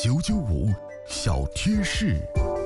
995小贴士。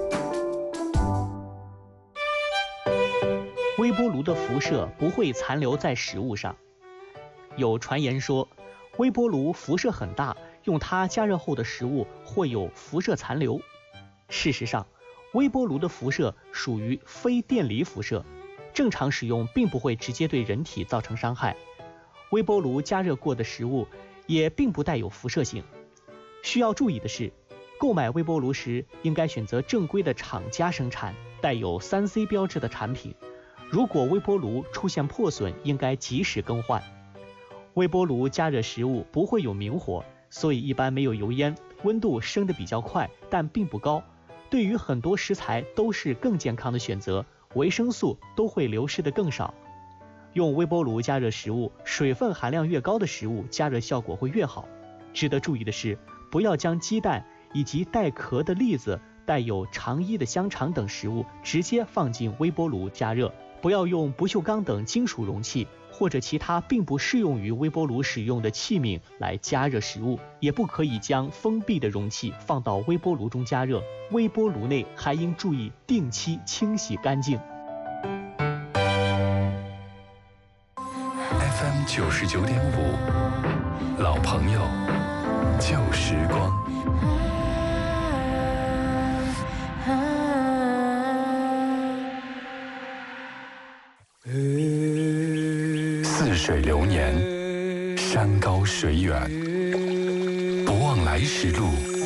微波炉的辐射不会残留在食物上。有传言说，微波炉辐射很大，用它加热后的食物会有辐射残留。事实上，微波炉的辐射属于非电离辐射，正常使用并不会直接对人体造成伤害。微波炉加热过的食物也并不带有辐射性。需要注意的是，购买微波炉时应该选择正规的厂家生产、带有3C 标志的产品。如果微波炉出现破损，应该及时更换。微波炉加热食物不会有明火，所以一般没有油烟，温度升得比较快，但并不高。对于很多食材都是更健康的选择，维生素都会流失得更少。用微波炉加热食物，水分含量越高的食物加热效果会越好。值得注意的是，不要将鸡蛋以及带壳的栗子、带有肠衣的香肠等食物直接放进微波炉加热。不要用不锈钢等金属容器或者其他并不适用于微波炉使用的器皿来加热食物，也不可以将封闭的容器放到微波炉中加热。微波炉内还应注意定期清洗干净。 FM 99.5，老朋友，旧时光。似水流年，山高水远，不忘来时路，